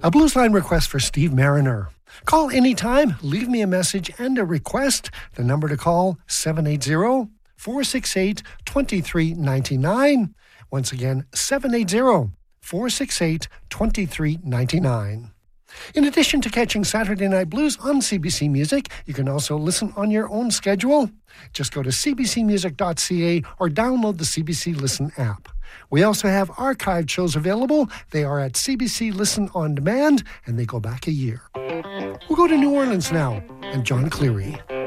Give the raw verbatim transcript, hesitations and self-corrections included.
A Blues Line request for Steve Mariner. Call anytime, leave me a message and a request. The number to call, seven eight zero, four six eight, two three nine nine. Once again, seven eight zero, four six eight, two three nine nine. In addition to catching Saturday Night Blues on C B C Music, you can also listen on your own schedule. Just go to c b c music dot c a or download the C B C Listen app. We also have archived shows available. They are at C B C Listen On Demand, and they go back a year. We'll go to New Orleans now, and John Cleary.